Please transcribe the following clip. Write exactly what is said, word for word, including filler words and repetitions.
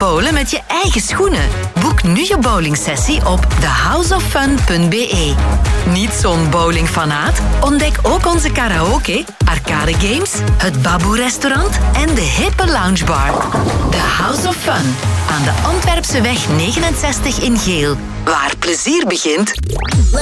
bowlen met je eigen schoenen. Boek nu je bowlingsessie op the house of fun punt b e. Niet zo'n bowlingfanaat? Ontdek ook onze karaoke, arcade games, het Baboe-restaurant en de hippe loungebar. The House of Fun. Aan de Antwerpseweg negenenzestig in Geel. Waar plezier begint...